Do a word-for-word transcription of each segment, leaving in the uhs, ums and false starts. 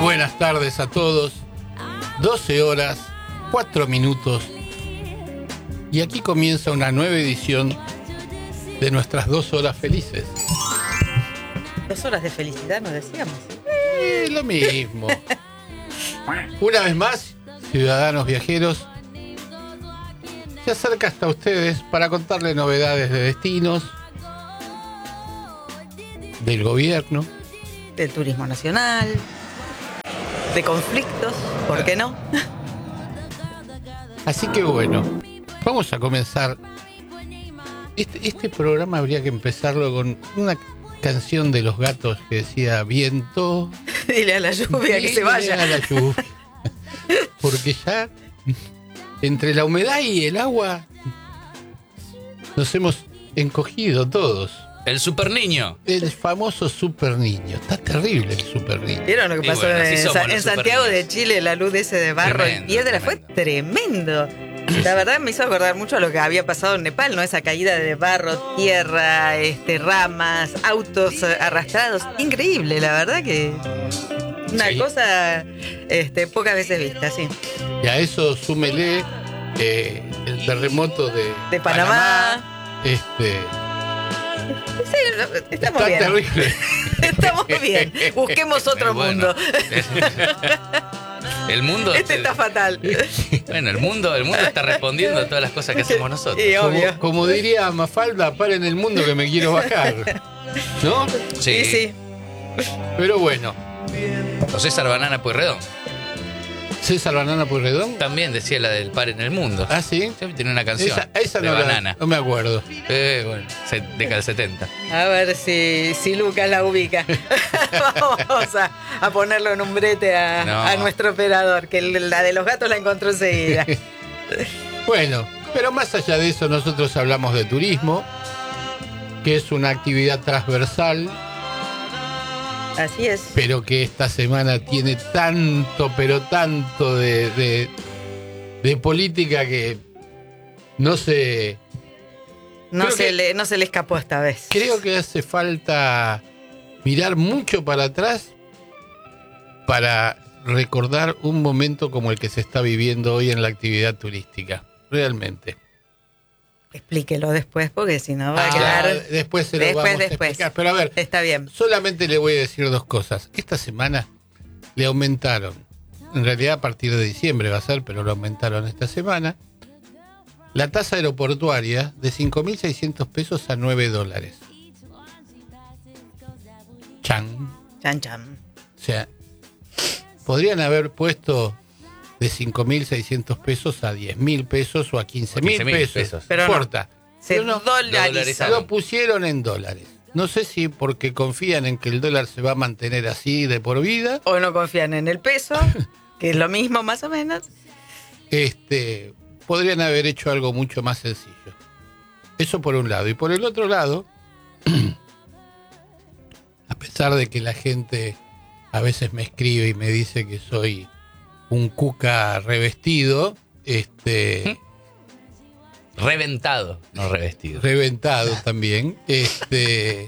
buenas tardes a todos. doce horas, cuatro minutos. Y aquí comienza una nueva edición de nuestras dos horas felices. Dos horas de felicidad, nos decíamos. Eh, lo mismo. Una vez más, ciudadanos viajeros, se acerca hasta ustedes para contarles novedades de destinos, del gobierno, Del turismo nacional, de conflictos, ¿por qué no? Así que bueno, vamos a comenzar. Este, este programa habría que empezarlo con una canción de Los Gatos que decía viento. Dile a la lluvia que se vaya. Dile a la lluvia. Porque ya entre la humedad y el agua nos hemos encogido todos. El super niño. El famoso super niño. Está terrible el super niño. ¿Vieron lo que Y pasó bueno, así en, somos Sa- los en Santiago de superniños. Chile? La luz de ese de barro Tremendo, y piedra tremendo. fue tremendo. La verdad me hizo acordar mucho a lo que había pasado en Nepal, ¿no? Esa caída de barro, tierra, este, ramas, autos eh, arrastrados. Increíble, la verdad que una Sí. cosa este, pocas veces vista, sí. Y a eso súmele eh, el terremoto de, De Panamá. Este, Sí, estamos está bien. terrible. Estamos bien. Busquemos otro Bueno. mundo. El mundo. Este está fatal. Bueno, el mundo, el mundo está respondiendo a todas las cosas que hacemos nosotros. Y obvio. Como, como diría Mafalda, paren el mundo que me quiero bajar. ¿No? Sí, sí. Pero bueno, O César Banana Pueyrredón César Banana Pueyrredón. también decía la del par en el mundo. Ah, sí. Sí, tiene una canción Esa, esa de no, la- banana. no me acuerdo. Eh, bueno, se- década del setenta. A ver si, si Lucas la ubica. Vamos a, a ponerlo en un brete a, No. a nuestro operador, que el- la de los gatos la encontró enseguida. Bueno, pero más allá de eso, nosotros hablamos de turismo, que es una actividad transversal, Así es. pero que esta semana tiene tanto, pero tanto de, de, de política que no sé. No Creo se, que- le, no se le escapó esta vez. Creo que hace falta mirar mucho para atrás para recordar un momento como el que se está viviendo hoy en la actividad turística. Realmente. Explíquelo después, porque si no va a Ah, quedar. después se lo Después, vamos a después. explicar. Pero a ver, Está bien. solamente le voy a decir dos cosas. Esta semana le aumentaron, en realidad a partir de diciembre va a ser, pero lo aumentaron esta semana, la tasa aeroportuaria de cinco mil seiscientos pesos a nueve dólares. Chan. Chan, chan. O sea, podrían haber puesto de cinco mil seiscientos pesos a diez mil pesos o a quince mil quince mil pesos. pesos. Pero no no. importa. Se Pero no, dolarizó. dolarizaron. lo pusieron en dólares. No sé si porque confían en que el dólar se va a mantener así de por vida. O no confían en el peso, que es lo mismo más o menos. Este, podrían haber hecho algo mucho más sencillo. Eso por un lado. Y por el otro lado, a pesar de que la gente a veces me escribe y me dice que soy un cuca revestido, este, Reventado, no revestido. reventado también, este,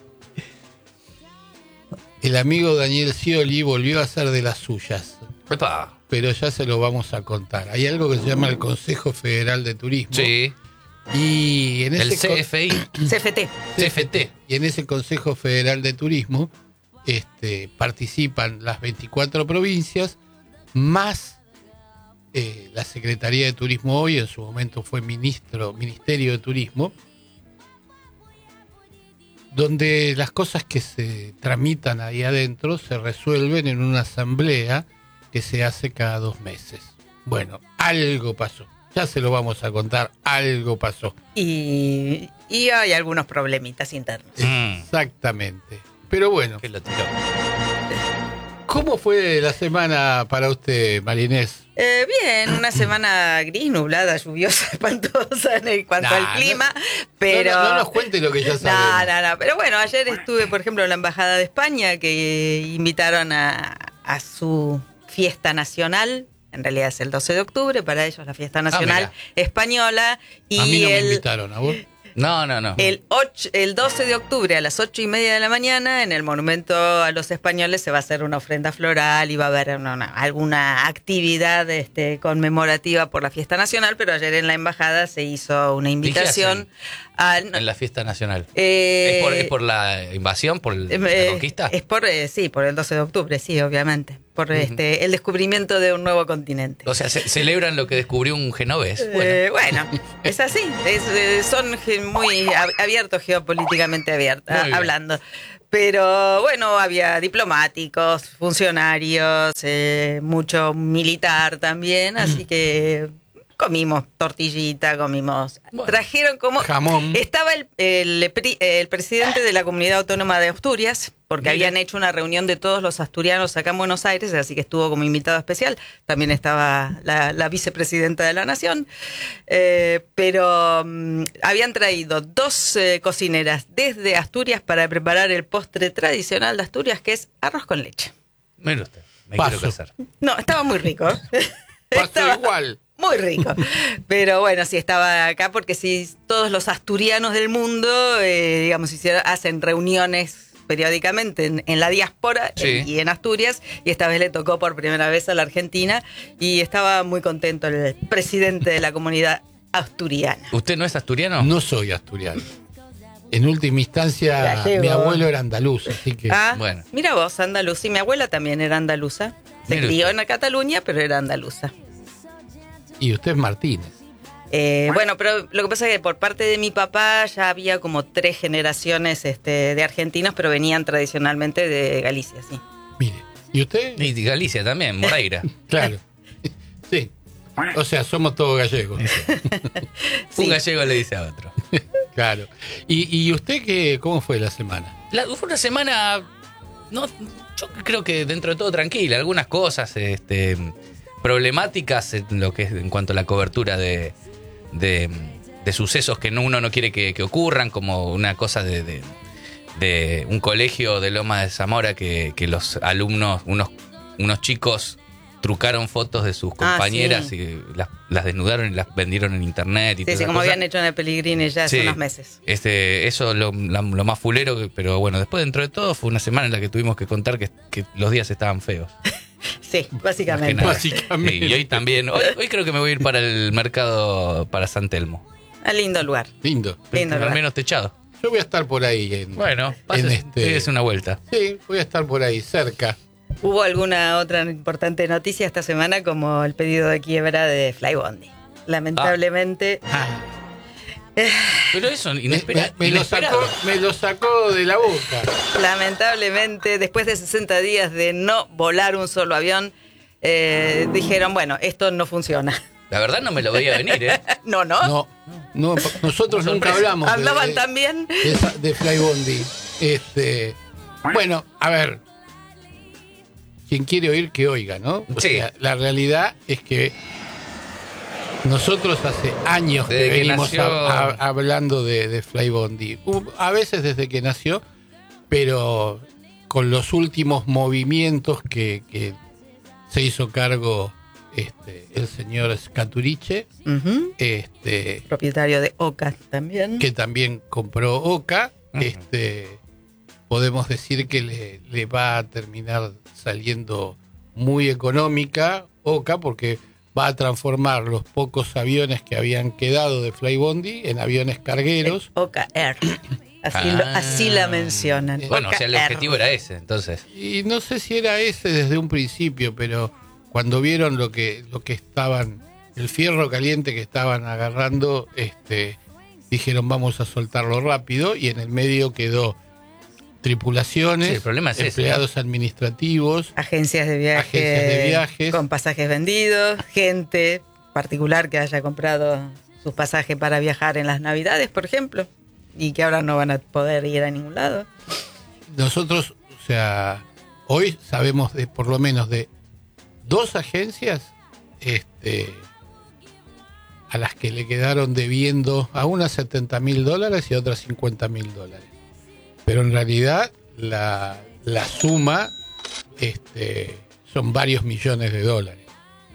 el amigo Daniel Scioli volvió a hacer de las suyas. Epa. Pero ya se lo vamos a contar. Hay algo que se llama el Consejo Federal de Turismo. Sí, Y en el ese C F I. C F T. C F T. Y en ese Consejo Federal de Turismo este, participan las veinticuatro provincias, más eh, la Secretaría de Turismo hoy, en su momento fue ministro, Ministerio de Turismo, donde las cosas que se tramitan ahí adentro se resuelven en una asamblea que se hace cada dos meses. Bueno, algo pasó. Ya se lo vamos a contar, algo pasó. Y, y hay algunos problemitas internos. Mm. Exactamente. Pero bueno, Que lo tiró. ¿cómo fue la semana para usted, Marinés? Eh, bien, una semana gris, nublada, lluviosa, espantosa en el- cuanto Nah, al clima, pero... No, no, no nos cuente lo que ya No, sabemos. no, no, pero bueno, ayer estuve, por ejemplo, en la Embajada de España, que invitaron a, a su fiesta nacional. En realidad es el doce de octubre, para ellos la fiesta nacional mira. española. Y A mí no me el, invitaron, ¿a vos? No, no, no. El, ocho, el doce de octubre a las ocho y media de la mañana en el Monumento a los Españoles se va a hacer una ofrenda floral y va a haber una, una, alguna actividad este, conmemorativa por la fiesta nacional, pero ayer en la embajada se hizo una invitación a... En la fiesta nacional. Eh, ¿Es, por, ¿Es por la invasión, por la eh, conquista? Es por, eh, sí, por el doce de octubre, sí, obviamente. Por uh-huh. este, el descubrimiento de un nuevo continente. O sea, se, celebran lo que descubrió un genovés. Bueno, eh, bueno es así. Es, eh, son muy abiertos geopolíticamente abiertos, hablando. Pero bueno, había diplomáticos, funcionarios, eh, mucho militar también, así que comimos tortillita, comimos... Bueno, trajeron como... jamón. Estaba el, el, el presidente de la Comunidad Autónoma de Asturias, porque Mira. habían hecho una reunión de todos los asturianos acá en Buenos Aires, así que estuvo como invitado especial. También estaba la, la vicepresidenta de la Nación. Eh, pero um, habían traído dos eh, cocineras desde Asturias para preparar el postre tradicional de Asturias, que es arroz con leche. Mira usted, me Paso. quiero casar. No, estaba muy rico. Paso estaba igual. Muy rico. Pero bueno, sí estaba acá porque sí, todos los asturianos del mundo, eh, digamos, hicieron, hacen reuniones periódicamente en, en la diáspora sí. en, y en Asturias, y esta vez le tocó por primera vez a la Argentina, y estaba muy contento el presidente de la comunidad asturiana. ¿Usted no es asturiano? No soy asturiano. En última instancia, mi abuelo era andaluz, así que... Ah, bueno. Mira vos, andaluz. Y mi abuela también era andaluza. Se Mira crió usted. en Cataluña, pero era andaluza. Y usted es Martínez. Eh, bueno, pero lo que pasa es que por parte de mi papá ya había como tres generaciones este, de argentinos, pero venían tradicionalmente de Galicia, sí. Mire, ¿y usted? Y de Galicia también, Moreira. Claro. Sí. O sea, somos todos gallegos. Sí. Un gallego le dice a otro. Claro. ¿Y, y usted qué, cómo fue la semana? La, fue una semana, no, yo creo que dentro de todo tranquila. Algunas cosas este, problemáticas en lo que es en cuanto a la cobertura de, de, de sucesos que no, uno no quiere que, que ocurran, como una cosa de, de, de un colegio de Lomas de Zamora que, que los alumnos, unos, unos chicos trucaron fotos de sus compañeras ah, sí. y las, las desnudaron y las vendieron en internet. Y sí, sí, como cosa. Habían hecho en el Pellegrini ya hace sí, unos meses. Este, eso lo, la, lo más fulero, pero bueno, después dentro de todo fue una semana en la que tuvimos que contar que, que los días estaban feos. Sí, básicamente. básicamente. Sí, y hoy también, hoy, hoy creo que me voy a ir para el mercado para San Telmo. A lindo lugar. Lindo. lindo Al lugar. menos techado. Yo voy a estar por ahí. En, bueno, pases, en este... es una vuelta. Sí, voy a estar por ahí, cerca. ¿Hubo alguna otra importante noticia esta semana, como el pedido de quiebra de Flybondi? Lamentablemente... Ah. Pero eso, inespera, me, me, me, lo sacó, me lo sacó de la boca. Lamentablemente, después de sesenta días de no volar un solo avión, eh, dijeron, bueno, esto no funciona. La verdad no me lo veía venir, ¿eh? No, no. No, no nosotros nunca hablamos de, ¿Hablaban de, también? De, de Flybondi. Este, bueno, a ver... Quien quiere oír, que oiga, ¿no? O sí. sea, la realidad es que nosotros hace años desde que venimos que nació... a, a, hablando de, de Flybondi. A veces desde que nació, pero con los últimos movimientos que, que se hizo cargo este, el señor Scaturice, uh-huh. este, propietario de Oca también. Que también compró Oca, uh-huh. este, podemos decir que le, le va a terminar saliendo muy económica Oca, porque va a transformar los pocos aviones que habían quedado de Flybondi en aviones cargueros. El Oca Air. Así, ah, lo, así la mencionan. Bueno, Oca o sea, el Air. objetivo era ese, entonces. Y no sé si era ese desde un principio, pero cuando vieron lo que, lo que estaban, el fierro caliente que estaban agarrando, este, dijeron vamos a soltarlo rápido, y en el medio quedó tripulaciones, sí, el problema es empleados ese, ¿no? administrativos, agencias de viaje, agencias de viajes con pasajes vendidos, gente particular que haya comprado sus pasajes para viajar en las Navidades, por ejemplo, y que ahora no van a poder ir a ningún lado. Nosotros, o sea, hoy sabemos de por lo menos de dos agencias este, a las que le quedaron debiendo a unas setenta mil dólares y a otras cincuenta mil dólares. Pero en realidad la, la suma este, son varios millones de dólares.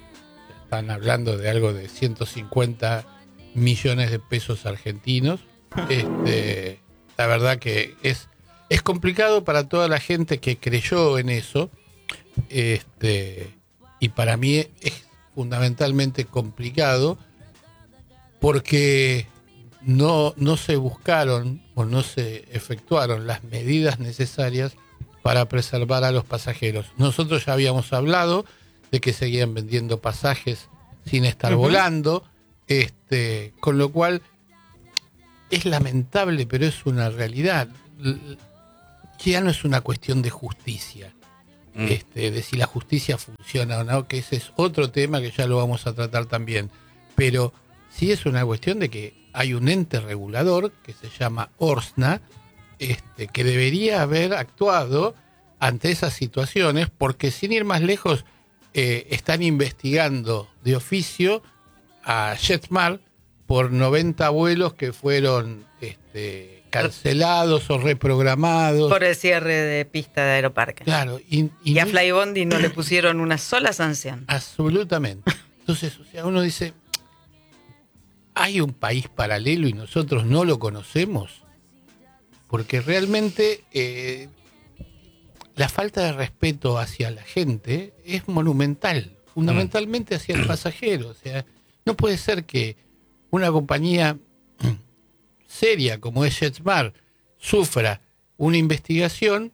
Están hablando de algo de ciento cincuenta millones de pesos argentinos. Este, la verdad que es, es complicado para toda la gente que creyó en eso. Este, y para mí es fundamentalmente complicado porque no, no se buscaron o no se efectuaron las medidas necesarias para preservar a los pasajeros. Nosotros ya habíamos hablado de que seguían vendiendo pasajes sin estar uh-huh. volando, este, con lo cual es lamentable, pero es una realidad. Ya no es una cuestión de justicia, mm. este, de si la justicia funciona o no, que ese es otro tema que ya lo vamos a tratar también, pero sí es una cuestión de que hay un ente regulador que se llama ORSNA, este, que debería haber actuado ante esas situaciones, porque sin ir más lejos, eh, están investigando de oficio a JetSmart por noventa vuelos que fueron este, cancelados o reprogramados. Por el cierre de pista de Aeroparque. Claro. Y, y, y a no, Flybondi no le pusieron una sola sanción. Absolutamente. Entonces, o sea, uno dice, ¿hay un país paralelo y nosotros no lo conocemos? Porque realmente eh, la falta de respeto hacia la gente es monumental, fundamentalmente hacia el pasajero. O sea, no puede ser que una compañía seria como es JetSmart sufra una investigación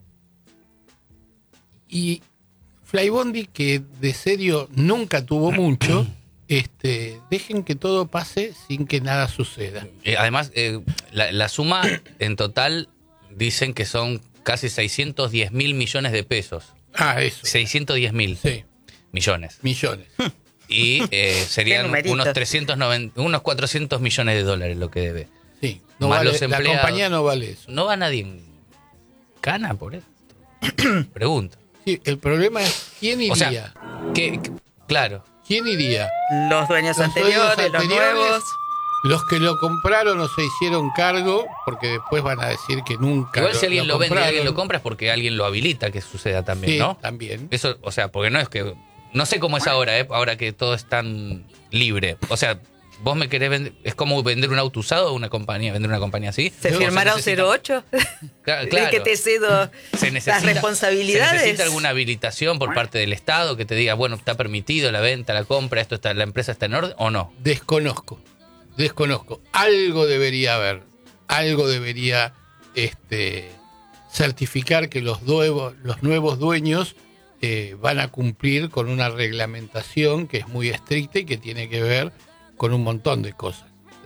y Flybondi, que de serio nunca tuvo mucho, este, dejen que todo pase sin que nada suceda. Eh, además, eh, la, la suma en total dicen que son casi seiscientos diez mil millones de pesos. Ah, eso. seiscientos diez mil sí. millones. Millones. Y eh, serían unos trescientos noventa, unos cuatrocientos millones de dólares lo que debe. Sí, no Más vale, los la compañía no vale eso. ¿No va nadie en cana por esto? Pregunto. Sí, el problema es quién iría. O sea, que, que, claro. ¿Quién iría? Los dueños los anteriores, dueños los anteriores, nuevos. Los que lo compraron o se hicieron cargo, porque después van a decir que nunca. Igual lo, si alguien lo, lo vende y alguien lo compra es porque alguien lo habilita que suceda también, sí, ¿no? También. Eso, o sea, porque no es que. No sé cómo es ahora, ¿eh? Ahora que todo es tan libre. O sea, vos me querés vender. Es como vender un auto usado a una compañía, vender una compañía así. ¿Se firmará un cero ocho? Claro, claro. Que te cedo se necesita, las responsabilidades. ¿Se necesita alguna habilitación por parte del Estado que te diga, bueno, está permitido la venta, la compra, esto está, la empresa está en orden o no? Desconozco. Desconozco. Algo debería haber. Algo debería este, certificar que los nuevos, los nuevos dueños eh, van a cumplir con una reglamentación que es muy estricta y que tiene que ver con un montón de cosas.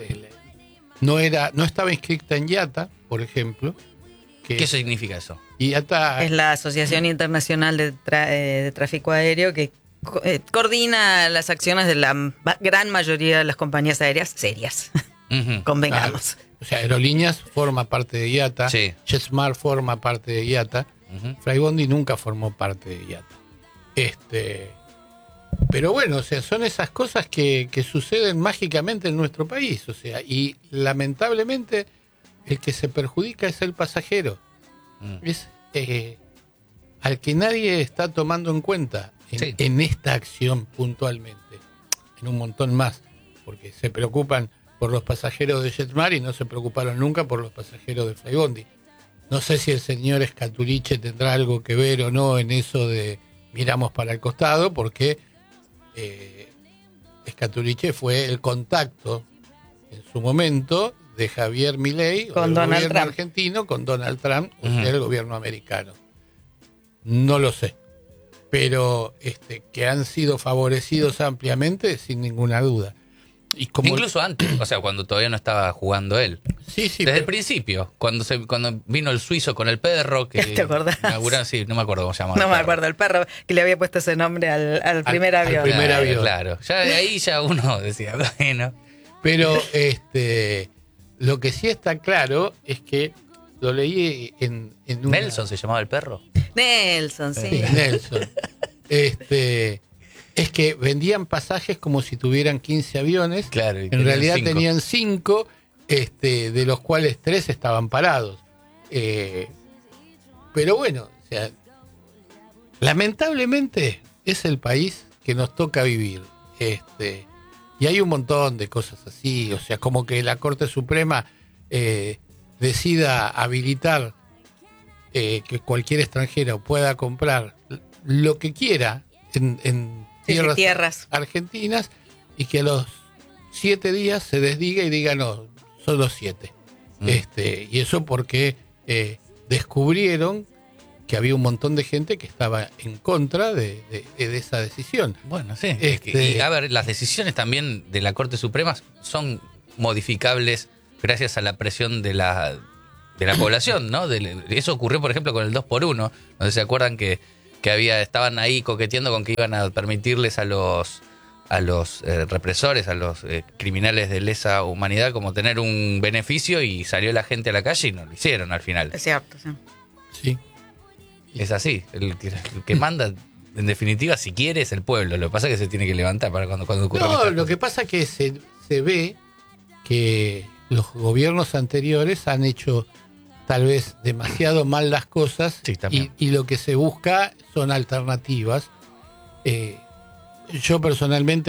No era, no estaba inscrita en I A T A, por ejemplo. Que ¿Qué significa eso? I A T A es la Asociación Internacional de, tra- de Tráfico Aéreo que co- eh, coordina las acciones de la ma- gran mayoría de las compañías aéreas serias. Uh-huh. Convengamos. Claro. O sea, Aerolíneas forma parte de I A T A, sí. JetSmart forma parte de I A T A, uh-huh. Flybondi nunca formó parte de I A T A. Este, pero bueno, o sea, son esas cosas que, que suceden mágicamente en nuestro país, o sea, y lamentablemente el que se perjudica es el pasajero, mm. es eh, al que nadie está tomando en cuenta en, sí. en esta acción puntualmente, en un montón más, porque se preocupan por los pasajeros de JetSmart y no se preocuparon nunca por los pasajeros de Flybondi. No sé si el señor Escatuliche tendrá algo que ver o no en eso de miramos para el costado, porque eh, Escatuliche fue el contacto en su momento de Javier Milei con el Donald gobierno Trump. argentino con Donald Trump, o uh-huh. sea, el gobierno americano. No lo sé, pero este, que han sido favorecidos ampliamente, sin ninguna duda. Y como incluso antes, o sea, cuando todavía no estaba jugando él. Sí, sí. Desde pero... el principio, cuando se cuando vino el suizo con el perro que ¿Te acordás? inauguraron, sí, no me acuerdo cómo se llamaba. No me acuerdo, el perro que le había puesto ese nombre al, al primer al, avión. Al primer claro, avión. Claro, ya de ahí ya uno decía, bueno. Pero este, lo que sí está claro es que lo leí en, en una... ¿Nelson se llamaba el perro? Nelson, sí. Sí, Nelson. Este, es que vendían pasajes como si tuvieran quince aviones. Claro, y en tenían realidad cinco. tenían cinco, este, de los cuales tres estaban parados. Eh, pero bueno, o sea, lamentablemente es el país que nos toca vivir. Este, y hay un montón de cosas así, o sea, como que la Corte Suprema eh, decida habilitar eh, que cualquier extranjero pueda comprar lo que quiera en, en Sí, tierras, tierras argentinas, y que a los siete días se desdiga y diga no, son los siete. Mm. Este, y eso porque eh, descubrieron que había un montón de gente que estaba en contra de, de, de esa decisión. Bueno, sí. Este, y a ver, las decisiones también de la Corte Suprema son modificables gracias a la presión de la de la población, ¿no? De, eso ocurrió, por ejemplo, con el dos por uno, donde se acuerdan que, que había estaban ahí coqueteando con que iban a permitirles a los a los eh, represores, a los eh, criminales de lesa humanidad, como tener un beneficio, y salió la gente a la calle y no lo hicieron al final. Es cierto, sí. Sí. Es así, el que, el que manda, en definitiva, si quiere, es el pueblo. Lo que pasa es que se tiene que levantar para cuando, cuando ocurra. No, lo que pasa es que se, se ve que los gobiernos anteriores han hecho tal vez demasiado mal las cosas, sí, y, y lo que se busca son alternativas. Eh, yo personalmente